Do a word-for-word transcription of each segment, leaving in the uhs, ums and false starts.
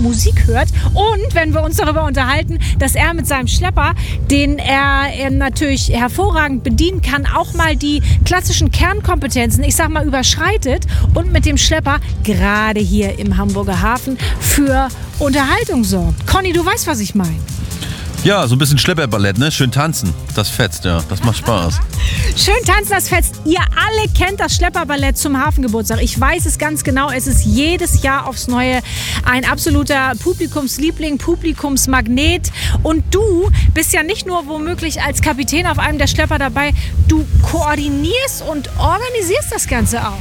Musik hört. Und wenn wir uns darüber unterhalten, dass er mit seinem Schlepper, den er äh, natürlich hervorragend bedienen kann, auch mal die klassischen Kernkompetenzen, ich sag mal, überschreitet und mit dem Schlepper gerade hier im Hamburger Hafen für Unterhaltung sorgt. Conny, du weißt, was ich meine. Ja, so ein bisschen Schlepperballett, ne? Schön tanzen. Das fetzt, ja. Das macht Spaß. Schön tanzen, das fetzt. Ihr alle kennt das Schlepperballett zum Hafengeburtstag. Ich weiß es ganz genau. Es ist jedes Jahr aufs Neue ein absoluter Publikumsliebling, Publikumsmagnet. Und du bist ja nicht nur womöglich als Kapitän auf einem der Schlepper dabei. Du koordinierst und organisierst das Ganze auch.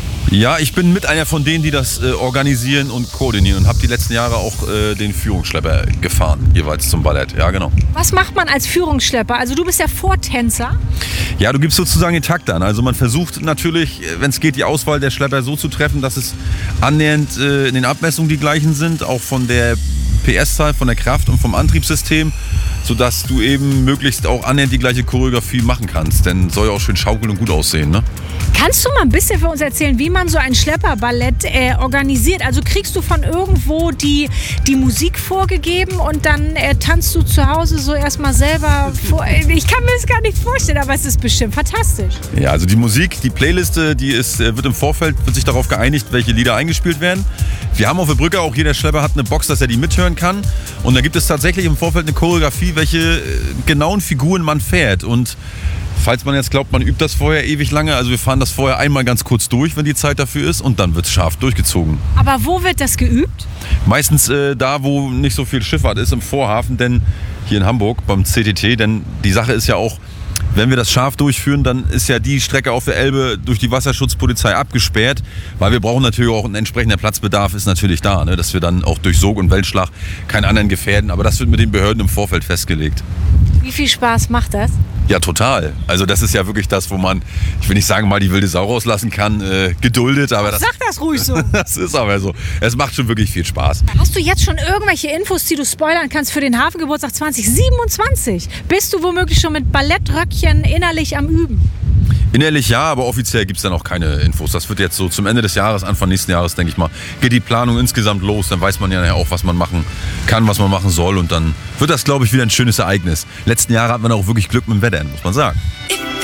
Ja, ich bin mit einer von denen, die das äh, organisieren und koordinieren und habe die letzten Jahre auch äh, den Führungsschlepper gefahren, jeweils zum Ballett. Ja, genau. Was macht man als Führungsschlepper? Also du bist ja Vortänzer. Ja, du gibst sozusagen den Takt an. Also man versucht natürlich, wenn es geht, die Auswahl der Schlepper so zu treffen, dass es annähernd äh, in den Abmessungen die gleichen sind, auch von der P S-Zahl, von der Kraft und vom Antriebssystem, sodass du eben möglichst auch annähernd die gleiche Choreografie machen kannst. Denn soll ja auch schön schaukeln und gut aussehen, ne? Kannst du mal ein bisschen für uns erzählen, wie man so ein Schlepperballett äh, organisiert? Also kriegst du von irgendwo die, die Musik vorgegeben und dann äh, tanzt du zu Hause so erstmal selber vor? Ich kann mir das gar nicht vorstellen, aber es ist bestimmt fantastisch. Ja, also die Musik, die Playliste, die ist, wird im Vorfeld, wird sich darauf geeinigt, welche Lieder eingespielt werden. Wir haben auf der Brücke auch, jeder Schlepper hat eine Box, dass er die mithören kann. Und da gibt es tatsächlich im Vorfeld eine Choreografie, welche genauen Figuren man fährt. Und falls man jetzt glaubt, man übt das vorher ewig lange, also wir fahren das vorher einmal ganz kurz durch, wenn die Zeit dafür ist, und dann wird es scharf durchgezogen. Aber wo wird das geübt? Meistens äh, da, wo nicht so viel Schifffahrt ist, im Vorhafen, denn hier in Hamburg beim C T T, denn die Sache ist ja auch, wenn wir das scharf durchführen, dann ist ja die Strecke auf der Elbe durch die Wasserschutzpolizei abgesperrt, weil wir brauchen natürlich auch, ein entsprechender Platzbedarf ist natürlich da, ne, dass wir dann auch durch Sog und Weltschlag keinen anderen gefährden, aber das wird mit den Behörden im Vorfeld festgelegt. Wie viel Spaß macht das? Ja, total. Also das ist ja wirklich das, wo man, ich will nicht sagen, mal die wilde Sau rauslassen kann, äh, geduldet, aber das... Sag das ruhig so. Das ist aber so. Es macht schon wirklich viel Spaß. Hast du jetzt schon irgendwelche Infos, die du spoilern kannst für den Hafengeburtstag zwanzig siebenundzwanzig? Bist du womöglich schon mit Ballettröckchen innerlich am Üben? Innerlich ja, aber offiziell gibt es da noch keine Infos. Das wird jetzt so zum Ende des Jahres, Anfang nächsten Jahres, denke ich mal, geht die Planung insgesamt los. Dann weiß man ja auch, was man machen kann, was man machen soll. Und dann wird das, glaube ich, wieder ein schönes Ereignis. Letzten Jahre hatten wir auch wirklich Glück mit dem Wetter, muss man sagen.